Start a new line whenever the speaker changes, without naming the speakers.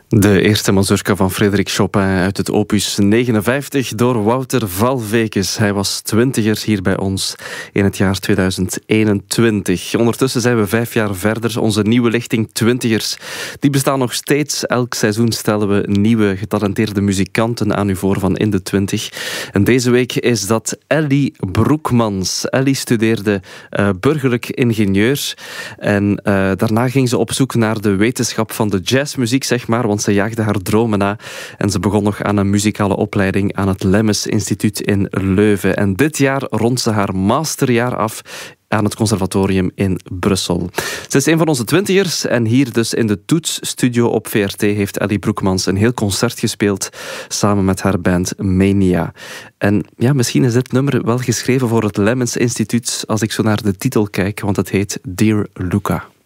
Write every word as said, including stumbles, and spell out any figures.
De eerste mazurka van Frédéric Chopin uit het opus negenenvijftig door Wouter Valvekes. Hij was twintiger hier bij ons in het jaar tweeduizend eenentwintig. Ondertussen zijn we vijf jaar verder. Onze nieuwe lichting twintigers, die bestaan nog steeds. Elk seizoen stellen we nieuwe getalenteerde muzikanten aan u voor van in de twintig. En deze week is dat Ellie Broekmans. Ellie studeerde uh, burgerlijk ingenieur. En uh, daarna ging ze op zoek naar de wetenschap van de jazzmuziek, zeg maar, want ze jaagde haar dromen na en ze begon nog aan een muzikale opleiding aan het Lemmes Instituut in Leuven. En dit jaar rondt ze haar masterjaar af aan het conservatorium in Brussel. Ze is een van onze twintigers en hier dus in de toetsstudio op V R T heeft Ellie Broekmans een heel concert gespeeld samen met haar band Mania. En ja, misschien is dit nummer wel geschreven voor het Lemmes Instituut als ik zo naar de titel kijk, want het heet Dear Luca.